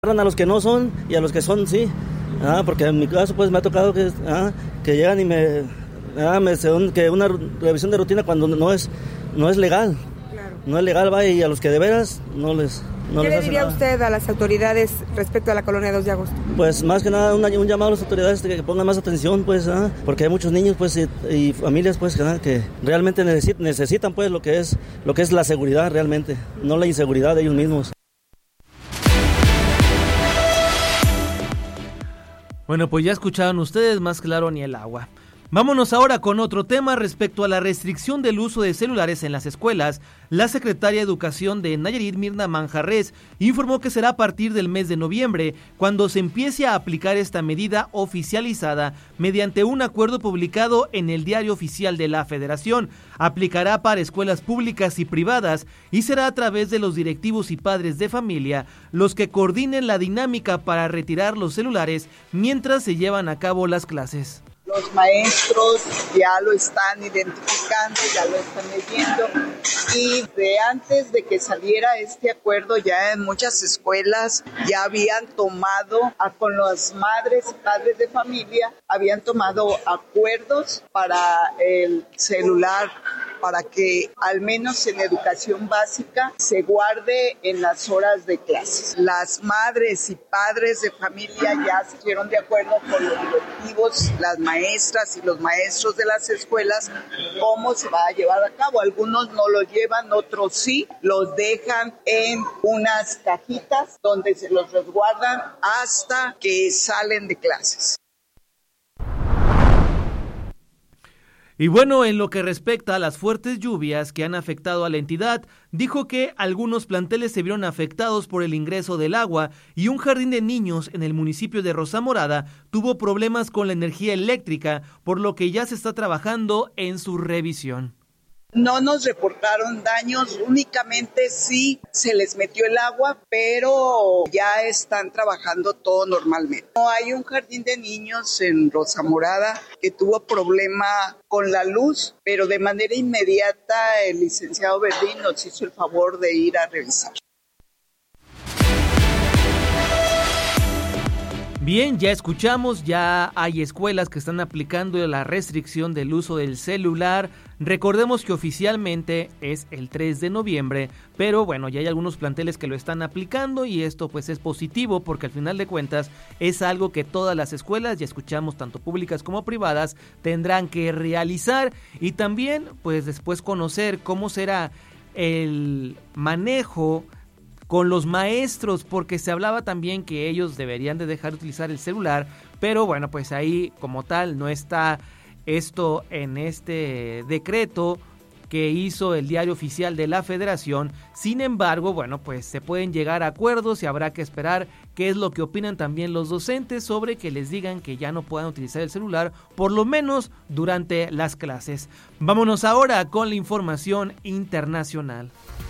Agarran a los que no son y a los que son sí, porque en mi caso pues me ha tocado que llegan y me dicen que una revisión de rutina cuando no es legal, claro. No es legal, va, y a los que de veras no les ¿Qué le diría nada. usted a las autoridades respecto a la colonia 2 de agosto? Pues más que nada un llamado a las autoridades que pongan más atención, pues, porque hay muchos niños pues y familias pues que realmente necesitan pues lo que es la seguridad realmente, no la inseguridad de ellos mismos. Bueno, pues ya escucharon ustedes, más claro ni el agua. Vámonos ahora con otro tema respecto a la restricción del uso de celulares en las escuelas. La secretaria de Educación de Nayarit, Mirna Manjarres, informó que será a partir del mes de noviembre cuando se empiece a aplicar esta medida oficializada mediante un acuerdo publicado en el Diario Oficial de la Federación. Aplicará para escuelas públicas y privadas y será a través de los directivos y padres de familia los que coordinen la dinámica para retirar los celulares mientras se llevan a cabo las clases. Los maestros ya lo están identificando, ya lo están leyendo, y de antes de que saliera este acuerdo ya en muchas escuelas ya habían tomado, con las madres y padres de familia, habían tomado acuerdos para el celular, para que al menos en educación básica se guarde en las horas de clases. Las madres y padres de familia ya se pusieron de acuerdo con los directivos, las maestras y los maestros de las escuelas, cómo se va a llevar a cabo. Algunos no lo llevan, otros sí, los dejan en unas cajitas donde se los resguardan hasta que salen de clases. Y bueno, en lo que respecta a las fuertes lluvias que han afectado a la entidad, dijo que algunos planteles se vieron afectados por el ingreso del agua y un jardín de niños en el municipio de Rosamorada tuvo problemas con la energía eléctrica, por lo que ya se está trabajando en su revisión. No nos reportaron daños, únicamente sí se les metió el agua, pero ya están trabajando todo normalmente. No, hay un jardín de niños en Rosamorada que tuvo problema con la luz, pero de manera inmediata el licenciado Verdín nos hizo el favor de ir a revisar. Bien, ya escuchamos, ya hay escuelas que están aplicando la restricción del uso del celular. Recordemos que oficialmente es el 3 de noviembre, pero bueno, ya hay algunos planteles que lo están aplicando y esto pues es positivo porque al final de cuentas es algo que todas las escuelas, ya escuchamos, tanto públicas como privadas, tendrán que realizar y también pues después conocer cómo será el manejo con los maestros, porque se hablaba también que ellos deberían de dejar de utilizar el celular, pero bueno, pues ahí como tal no está esto en este decreto que hizo el Diario Oficial de la Federación. Sin embargo, bueno, pues se pueden llegar a acuerdos y habrá que esperar qué es lo que opinan también los docentes sobre que les digan que ya no puedan utilizar el celular, por lo menos durante las clases. Vámonos ahora con la información internacional.